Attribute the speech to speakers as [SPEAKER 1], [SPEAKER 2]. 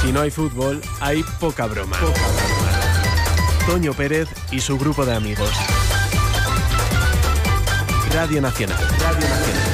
[SPEAKER 1] Si no hay fútbol, hay poca broma. Toño Pérez y su grupo de amigos. Radio Nacional. Radio Nacional.